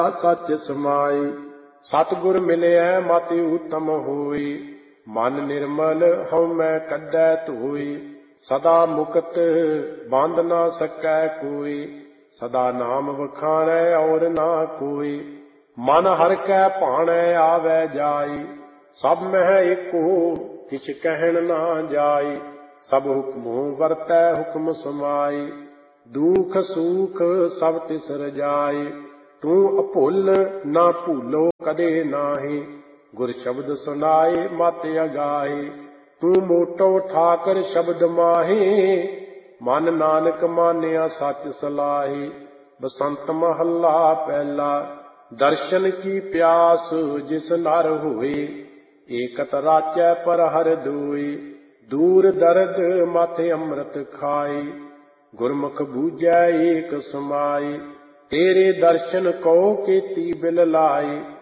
ਸਚ ਸਮਾਈ। ਸਤਿਗੁਰ ਮਿਲਿਆ ਮਤਿ ਉਤਮ ਹੋਈ, ਮਨ ਨਿਰਮਲ ਹਉਮੈ ਕੱਢੈ ਧੋਈ। ਸਦਾ ਮੁਕਤ ਬੰਧ ਨਾ ਸਕੈ ਕੋਈ, ਸਦਾ ਨਾਮ ਵਖਾਣੈ ਔਰ ਨਾ ਕੋਈ। ਮਨ ਹਰਿ ਕੈ ਭਾਣੈ ਆਵੈ ਜਾਈ, ਸਭ ਮਹਿ ਏਕੋ ਕਿਛ ਕਹਿਣ ਨਾ ਜਾਈ। ਸਭ ਹੁਕਮੋ ਵਰਤੈ ਹੁਕਮ ਸਮਾਈ, ਦੁਖ ਸੁਖ ਸਭ ਤਿਸ ਰਜਾਈ। ਤੂੰ ਅਭੁੱਲ ਨਾ ਭੂਲੋ ਕਦੇ ਨਾਹੀ, ਗੁਰ ਸ਼ਬਦ ਸੁਨਾਏ ਮਤਿ ਅਗਾਈ। ਤੂੰ ਮੋਟੋ ਠਾਕਰ ਸ਼ਬਦ ਮਾਹੀ, ਮਨ ਨਾਨਕ ਮਾਨਿਆ ਸੱਚ ਸਲਾਹੀ। ਬਸੰਤ ਮਹੱਲਾ ਪਹਿਲਾ। ਦਰਸ਼ਨ ਕੀ ਪਿਆਸ ਜਿਸ ਨਰ ਹੋਈ, ਏਕਤ ਰਾਚੈ ਪਰ ਹਰਿ ਦੁਈ। ਦੂਰ ਦਰਦ ਮਥ ਅੰਮ੍ਰਿਤ ਖਾਈ, ਗੁਰਮੁਖ ਬੂਝੈ ਏਕ ਸਮਾਈ। ਤੇਰੇ ਦਰਸ਼ਨ ਕੋ ਕੀਤੀ ਬਿਲ ਲਾਈ,